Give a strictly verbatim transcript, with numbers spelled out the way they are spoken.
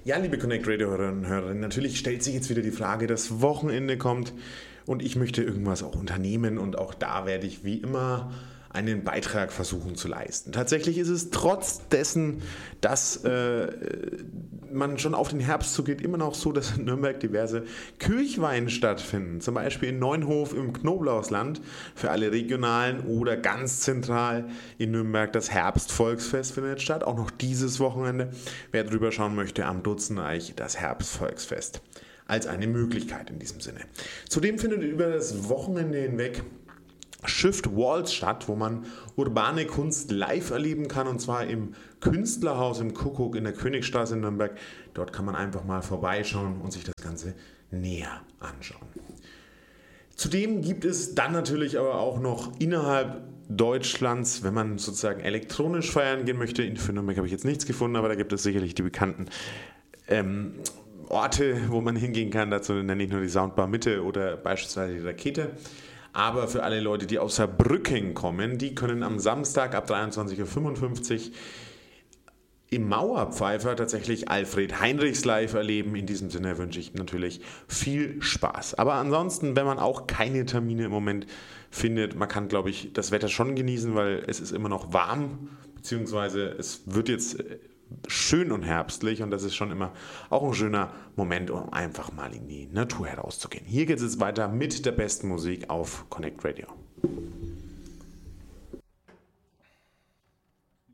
Ja, liebe Connect Radio-Hörerinnen und Hörer, natürlich stellt sich jetzt wieder die Frage, das Wochenende kommt und ich möchte irgendwas auch unternehmen und auch da werde ich wie immer einen Beitrag versuchen zu leisten. Tatsächlich ist es trotz dessen, dass äh, man schon auf den Herbst zugeht, immer noch so, dass in Nürnberg diverse Kirchweihen stattfinden. Zum Beispiel in Neunhof im Knoblauchsland für alle regionalen oder ganz zentral in Nürnberg das Herbstvolksfest findet statt. Auch noch dieses Wochenende. Wer drüber schauen möchte, am Dutzeneich das Herbstvolksfest als eine Möglichkeit in diesem Sinne. Zudem findet über das Wochenende hinweg Shift Walls statt, wo man urbane Kunst live erleben kann, und zwar im Künstlerhaus im Kuckuck in der Königstraße in Nürnberg. Dort kann man einfach mal vorbeischauen und sich das Ganze näher anschauen. Zudem gibt es dann natürlich aber auch noch innerhalb Deutschlands, wenn man sozusagen elektronisch feiern gehen möchte, in Nürnberg habe ich jetzt nichts gefunden, aber da gibt es sicherlich die bekannten ähm, Orte, wo man hingehen kann. Dazu nenne ich nur die Soundbar Mitte oder beispielsweise die Rakete. Aber für alle Leute, die aus Saarbrücken kommen, die können am Samstag ab dreiundzwanzig Uhr fünfundfünfzig im Mauerpfeifer tatsächlich Alfred Heinrichs live erleben. In diesem Sinne wünsche ich natürlich viel Spaß. Aber ansonsten, wenn man auch keine Termine im Moment findet, man kann, glaube ich, das Wetter schon genießen, weil es ist immer noch warm, beziehungsweise es wird jetzt schön und herbstlich und das ist schon immer auch ein schöner Moment, um einfach mal in die Natur herauszugehen. Hier geht es jetzt weiter mit der besten Musik auf Connect Radio.